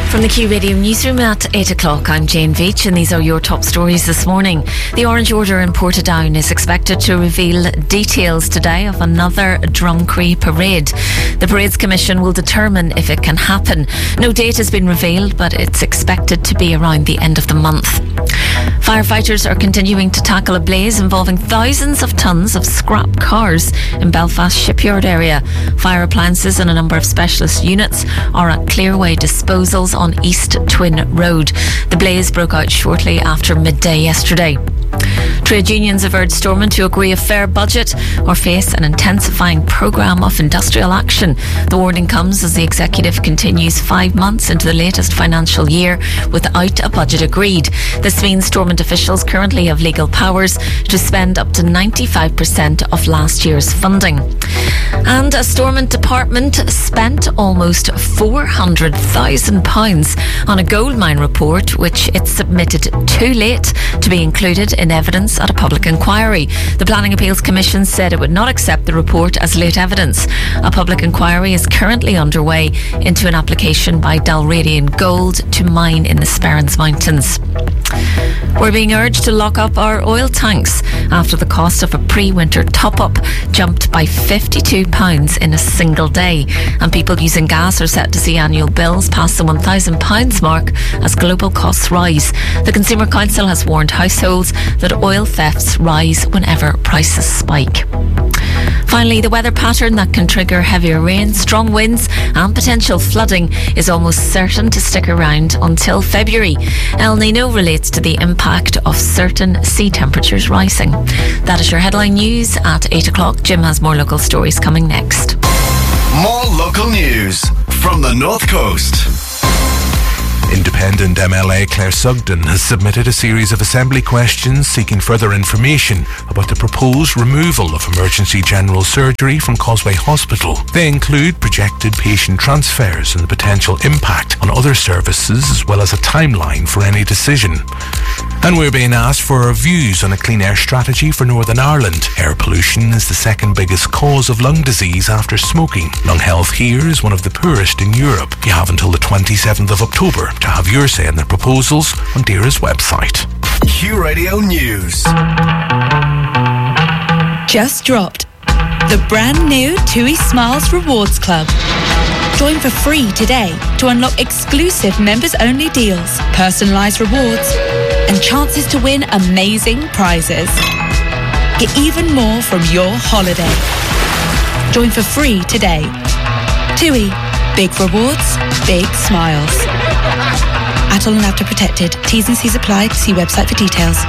From the Q Radio Newsroom at 8 o'clock, I'm Jane Veitch and these are your top stories this morning. The Orange Order in Portadown is expected to reveal details today of another Drumcree parade. The Parades Commission will determine if it can happen. No date has been revealed, but it's expected to be around the end of the month. Firefighters are continuing to tackle a blaze involving thousands of tonnes of scrap cars in Belfast shipyard area. Fire appliances and a number of specialist units are at Clearway Disposals on East Twin Road. The blaze broke out shortly after midday yesterday. Trade unions have urged Stormont to agree a fair budget or face an intensifying programme of industrial action. The warning comes as the executive continues 5 months into the latest financial year without a budget agreed. This means Stormont officials currently have legal powers to spend up to 95% of last year's funding. And a Stormont department spent almost £400,000 on a gold mine report which it submitted too late to be included in evidence at a public inquiry. The Planning Appeals Commission said it would not accept the report as late evidence. A public inquiry is currently underway into an application by Dalradian Gold to mine in the Sperrins Mountains. We're being urged to lock up our oil tanks after the cost of a pre-winter top-up jumped by £52 in a single day, and people using gas are set to see annual bills pass the £1,000 mark as global costs rise. The Consumer Council has warned households that oil thefts rise whenever prices spike. Finally, the weather pattern that can trigger heavier rain, strong winds and potential flooding is almost certain to stick around until February. El Nino relates to the impact of certain sea temperatures rising. That is your headline news at 8 o'clock. Jim has more local stories coming next. More local news from the North Coast. Independent MLA Claire Sugden has submitted a series of assembly questions seeking further information about the proposed removal of emergency general surgery from Causeway Hospital. They include projected patient transfers and the potential impact on other services, as well as a timeline for any decision. And we're being asked for our views on a clean air strategy for Northern Ireland. Air pollution is the second biggest cause of lung disease after smoking. Lung health here is one of the poorest in Europe. You have until the 27th of October to have your say in the proposals on DAERA's website. Q Radio News. Just dropped the brand new TUI Smiles Rewards Club. Join for free today to unlock exclusive members-only deals, personalised rewards, and chances to win amazing prizes. Get even more from your holiday. Join for free today. TUI. Big rewards, big smiles. Atoll and After Protected. T's and C's apply. See website for details.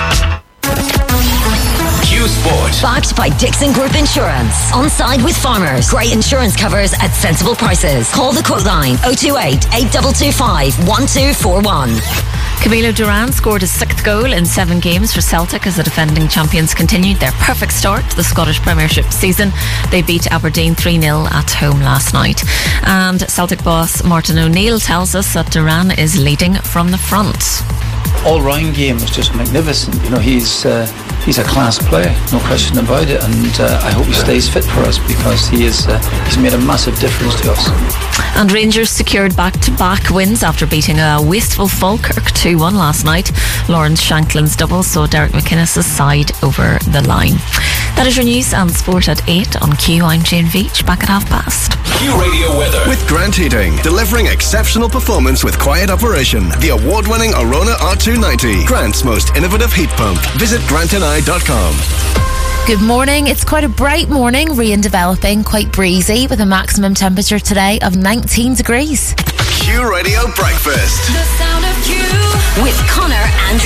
Q Sport. Backed by Dixon Group Insurance. On side with farmers. Great insurance covers at sensible prices. Call the quote line 028 8225 1241. Camilo Duran scored his 6th goal in 7 games for Celtic as the defending champions continued their perfect start to the Scottish Premiership season. They beat Aberdeen 3-0 at home last night. And Celtic boss Martin O'Neill tells us that Duran is leading from the front. All-round game was just magnificent. You know, he's a class player, no question about it, and I hope he stays fit for us because he's made a massive difference to us. And Rangers secured back-to-back wins after beating a wasteful Falkirk 2-1 last night. Lawrence Shanklin's double saw Derek McInnes' side over the line. That is your news and sport at 8 on Q. I'm Jane Veitch, back at past. Q Radio weather with Grant Heating, delivering exceptional performance with quiet operation. The award-winning Arona R290, Grant's most innovative heat pump. Visit grantandI.com. Good morning. It's quite a bright morning, rain developing, quite breezy, with a maximum temperature today of 19 degrees. Q Radio Breakfast. The sound of Q with Connor and